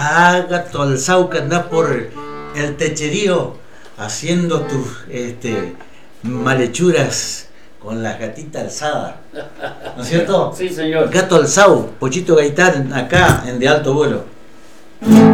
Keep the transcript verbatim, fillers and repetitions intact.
Ah, gato alzao que andás por el techerío haciendo tus este, malechuras con las gatitas alzadas, ¿no es cierto? Sí, señor. Gato alzao, Pochito Gaitán, acá en De Alto Vuelo.